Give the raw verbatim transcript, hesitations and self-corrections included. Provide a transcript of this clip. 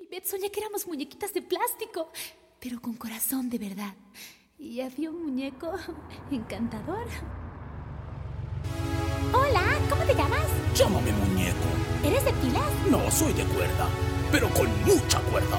Y Beth soñé que éramos muñequitas de plástico, pero con corazón de verdad. Y había un muñeco encantador. Hola, ¿cómo te llamas? Llámame muñeco. ¿Eres de pilas? No, soy de cuerda, pero con mucha cuerda.